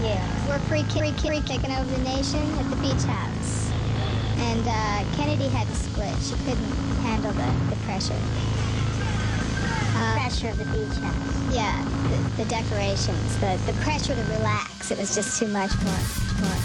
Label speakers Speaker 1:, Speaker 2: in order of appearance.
Speaker 1: We're free taking over the nation at the beach house. And Kennedy had to split. She couldn't handle the pressure.
Speaker 2: Pressure of the beach house.
Speaker 1: Yeah, the decorations, the pressure to relax. It was just too much for her.